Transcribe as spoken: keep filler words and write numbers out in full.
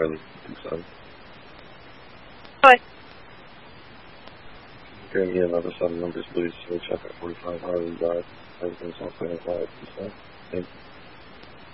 Charlie two seven. Hi. Can you get another seven numbers, please? We'll check at forty-five Harley Drive. Everything's on plan five percent. Thank you.